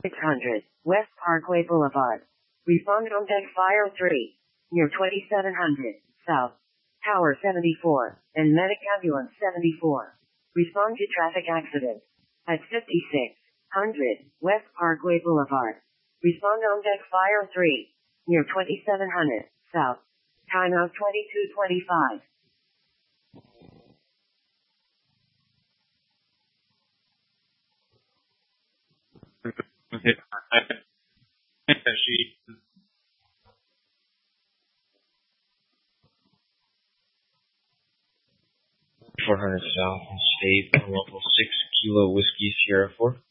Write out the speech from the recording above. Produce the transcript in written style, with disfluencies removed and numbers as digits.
600, West Parkway Boulevard. Respond on deck fire 3, near 2700, South. Tower 74, and medic ambulance 74. Respond to traffic accident at 5600, West Parkway Boulevard. Respond on deck fire 3, near 2700, South. Time of 22:25. She 400 South and State, local 6 Kilo Whiskey Sierra 4.